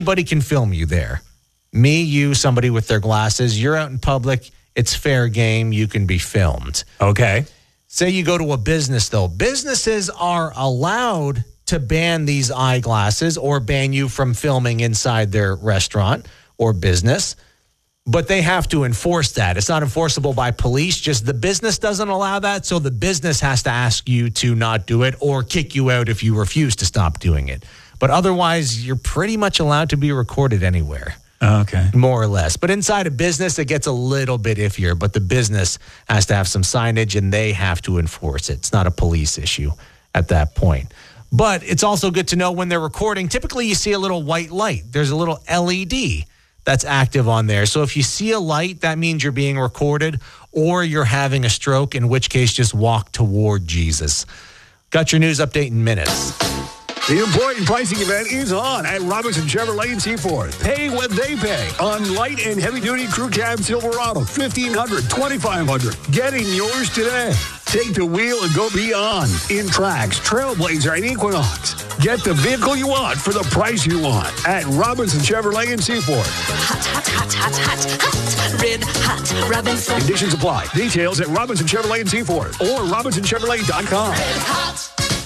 Anybody can film you there. Me, you, somebody with their glasses. You're out in public. It's fair game. You can be filmed. Okay. Say you go to a business, though. Businesses are allowed to ban these eyeglasses or ban you from filming inside their restaurant or business, but they have to enforce that. It's not enforceable by police, just the business doesn't allow that, so the business has to ask you to not do it or kick you out if you refuse to stop doing it. But otherwise, you're pretty much allowed to be recorded anywhere. Okay. More or less. But inside a business, it gets a little bit iffier, but the business has to have some signage and they have to enforce it. It's not a police issue at that point. But it's also good to know when they're recording, typically you see a little white light. There's a little LED that's active on there. So if you see a light, that means you're being recorded or you're having a stroke, in which case just walk toward Jesus. Got your news update in minutes. The employee pricing event is on at Robinson Chevrolet in Seaforth. Pay what they pay on light and heavy-duty crew cab Silverado, $1,500, $2,500. Getting yours today. Take the wheel and go beyond in Trax, Trailblazer, and Equinox. Get the vehicle you want for the price you want at Robinson Chevrolet in Seaforth. Hot, hot, hot, hot, hot, hot. Red hot Robinson. Conditions apply. Details at Robinson Chevrolet in Seaforth or RobinsonChevrolet.com. Red hot.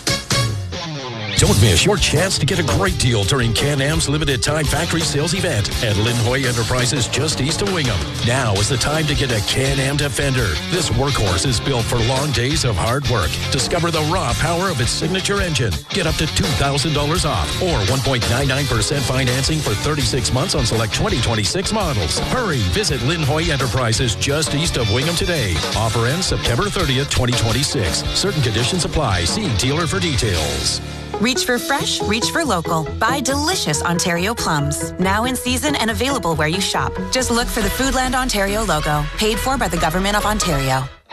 Don't miss your chance to get a great deal during Can-Am's limited time factory sales event at Linhoy Enterprises just east of Wingham. Now is the time to get a Can-Am Defender. This workhorse is built for long days of hard work. Discover the raw power of its signature engine. Get up to $2,000 off or 1.99% financing for 36 months on select 2026 models. Hurry! Visit Linhoy Enterprises just east of Wingham today. Offer ends September 30th, 2026. Certain conditions apply. See dealer for details. Reach for fresh, reach for local. Buy delicious Ontario plums. Now in season and available where you shop. Just look for the Foodland Ontario logo. Paid for by the Government of Ontario.